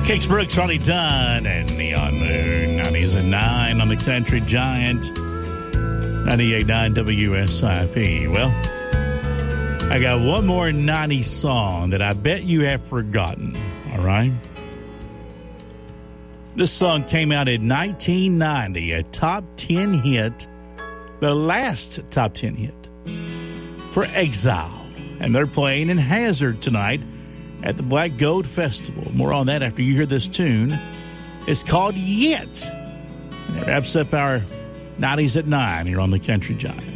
Kix Brooks, Ronnie Dunn, and Neon Moon. 90s at 9 on the Country Giant. 98.9 WSIP. Well, I got one more 90s song that I bet you have forgotten. All right? This song came out in 1990, a top 10 hit, the last top 10 hit for Exile. And they're playing in Hazard tonight at the Black Gold Festival. More on that after you hear this tune. It's called Yet. And it wraps up our 90s at 9 here on the Country Giant.